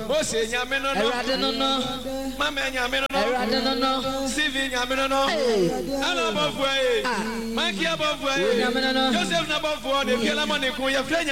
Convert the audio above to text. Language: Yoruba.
Ose nyame no no. Mama nyame no. CV nyame no. Ana bofo e. Mike abofo e. Joseph na bofo de biela mo ne kun ye